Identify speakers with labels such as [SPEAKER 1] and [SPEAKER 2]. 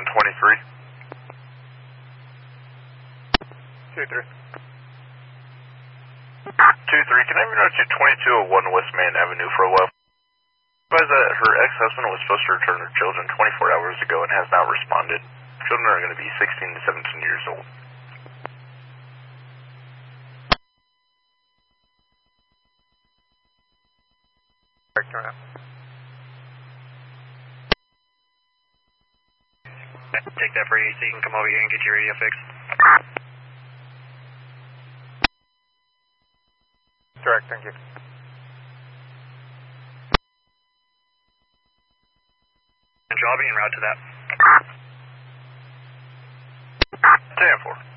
[SPEAKER 1] 23.
[SPEAKER 2] 2-3.
[SPEAKER 1] 2-3, can I reach you 2201 West Main Avenue for a while? Advise that her ex-husband was supposed to return her children 24 hours ago and has not responded. Children are going to be 16 to 17 years old.
[SPEAKER 3] Take that for you so you can come over here and get your radio fixed.
[SPEAKER 2] Direct, thank you.
[SPEAKER 3] And I'll be en route to that.
[SPEAKER 1] 10-4.